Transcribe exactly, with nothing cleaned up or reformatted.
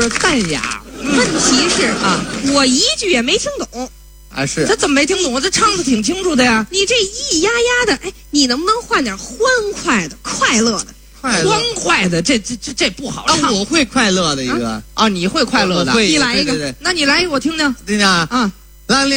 个淡雅。 问题是啊，我一句也没听懂。 啊，是他怎么没听懂？这唱的挺清楚的呀。你这咿咿呀呀的，哎，你能不能换点欢快的、快乐的？ 快乐欢快的，这这这这不好唱。 啊，我会快乐的一个啊，你会快乐的， 我会你来一个， 对对对那你来一个我听听。 听听啊啊。 蓝